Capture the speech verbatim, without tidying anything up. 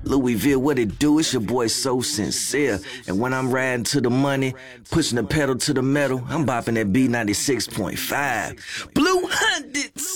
Louisville, what it do? It's your boy So Sincere. And when I'm riding to the money, pushing the pedal to the metal, I'm bopping that B ninety-six point five. Blue Hundreds.